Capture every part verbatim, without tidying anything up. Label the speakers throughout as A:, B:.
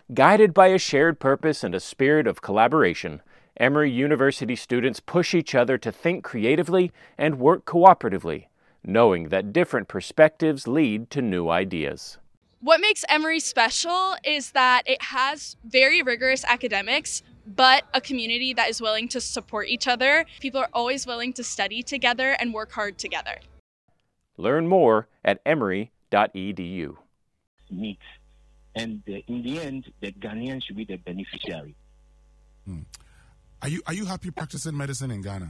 A: Guided by a shared purpose and a spirit of collaboration, Emory University students push each other to think creatively and work cooperatively, knowing that different perspectives lead to new ideas.
B: What makes Emory special is that it has very rigorous academics, but a community that is willing to support each other. People are always willing to study together and work hard together.
A: Learn more at emory dot e d u.
C: Meet. And uh, in the end, the Ghanaian should be the beneficiary.
D: Hmm. Are you are you happy practicing medicine in Ghana?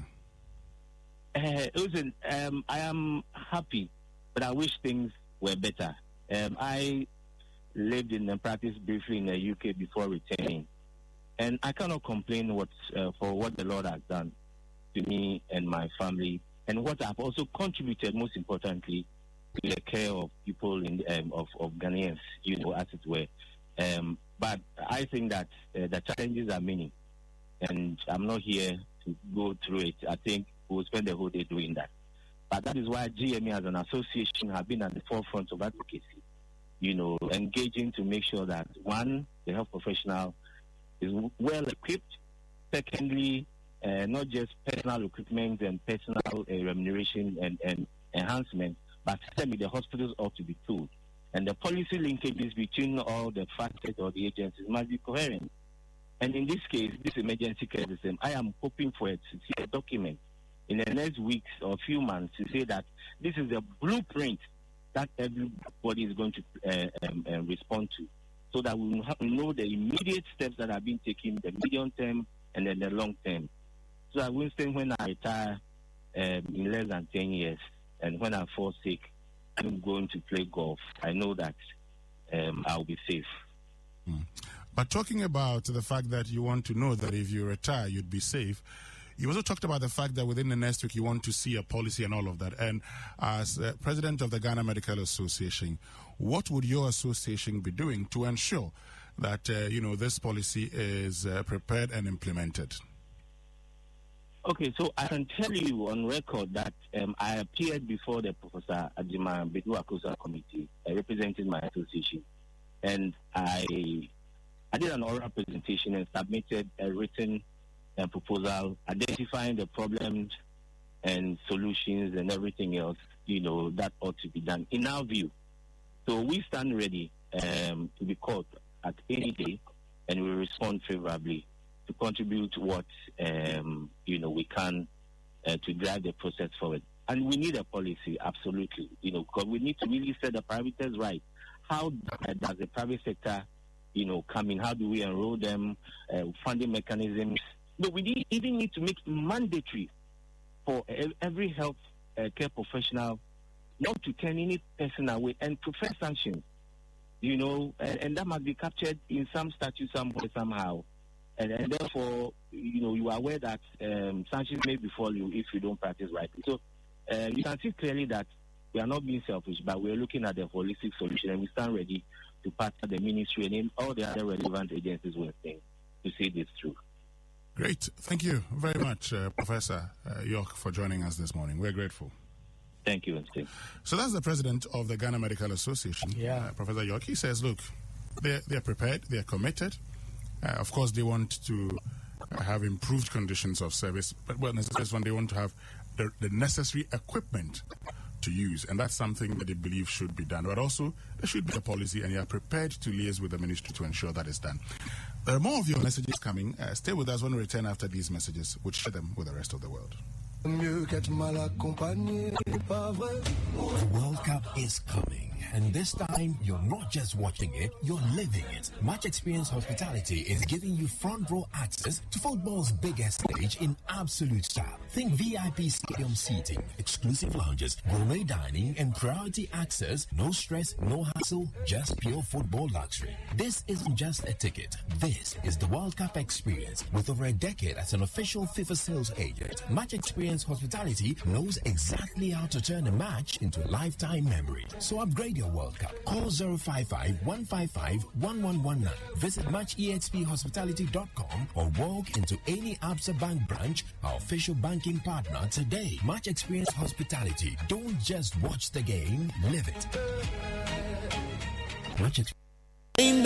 C: Uh, listen, um, I am happy, but I wish things were better. Um, I lived in and practiced briefly in the U K before returning, and I cannot complain what, uh, for what the Lord has done to me and my family, and what I've also contributed, most importantly, to the care of people in um, of, of Ghanaians, you know, as it were. Um, but I think that uh, the challenges are many, and I'm not here to go through it. I think we'll spend the whole day doing that. But that is why G M A as an association have been at the forefront of advocacy, you know, engaging to make sure that, one, the health professional is well equipped. Secondly, uh, not just personal equipment and personal uh, remuneration and, and enhancement, but certainly the hospitals ought to be told. And the policy linkages between all the facets or the agencies must be coherent. And in this case, this emergency care system, I am hoping for it to see a document in the next weeks or few months to say that this is the blueprint that everybody is going to uh, um, uh, respond to, so that we know the immediate steps that are being taken, the medium term and then the long term. So I will say when I retire um, in less than ten years, and when I fall sick, I'm going to play golf, I know that um, I'll be safe.
D: Mm. But talking about the fact that you want to know that if you retire, you'd be safe, you also talked about the fact that within the next week you want to see a policy and all of that. And as uh, president of the Ghana Medical Association, what would your association be doing to ensure that, uh, you know, this policy is uh, prepared and implemented?
C: Okay, so I can tell you on record that um, I appeared before the Professor Adjima Bedu-Akosa committee uh, representing my association. And I, I did an oral presentation and submitted a written a proposal identifying the problems and solutions and everything else, you know, that ought to be done in our view. So we stand ready um, to be called at any day, and we respond favorably to contribute what um, you know we can uh, to drive the process forward. And we need a policy, absolutely, you know, because we need to really set the parameters right. How does the private sector, you know, come in? How do we enroll them? Uh, funding mechanisms. But we need, even need to make it mandatory for every health uh, care professional not to turn any person away and prefer sanctions, you know, and, and that must be captured in some statute somewhere, somehow. And, and therefore, you know, you are aware that um, sanctions may befall you if you don't practice rightly. So uh, you can see clearly that we are not being selfish, but we are looking at the holistic solution, and we stand ready to partner the ministry and all the other relevant agencies we're saying to see this through.
D: Great. Thank you very much, uh, Professor uh, York, for joining us this morning. We're grateful.
C: Thank you, Steve.
D: So that's the president of the Ghana Medical Association,
E: yeah. uh,
D: Professor York. He says, look, they're, they're prepared, they're committed. Uh, of course, they want to uh, have improved conditions of service, but well, necessarily when they want to have the, the necessary equipment to use, and that's something that they believe should be done. But also, there should be a policy, and they are prepared to liaise with the ministry to ensure that is done. There are more of your messages coming. Uh, stay with us when we return after these messages. We'll share them with the rest of the world.
F: The World Cup is coming, and this time you're not just watching it, you're living it. Match Experience Hospitality is giving you front row access to football's biggest stage in absolute style. Think V I P stadium seating, exclusive lounges, gourmet dining, and priority access. No stress, no hassle, just pure football luxury. This isn't just a ticket. This is the World Cup experience. With over a decade as an official FIFA sales agent, Match Experience Hospitality knows exactly how to turn a match into a lifetime memory. So upgrade your World Cup. Call zero five five, one five five, one one one nine. Visit match e x p hospitality dot com or walk into any Absa Bank branch, our official banking partner today. Match Experience Hospitality. Don't just watch the game, live it. Match Experience.